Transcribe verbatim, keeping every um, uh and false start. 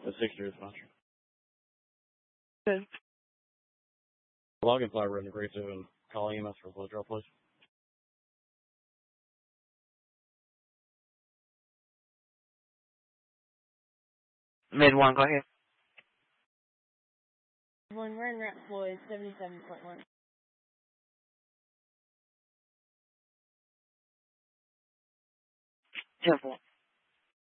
The sixty is fine. Good. Login fly running agree to and call E M S for blow drop, please. Mid one, go ahead. One run rep Floyd, seventy-seven point one. Temple.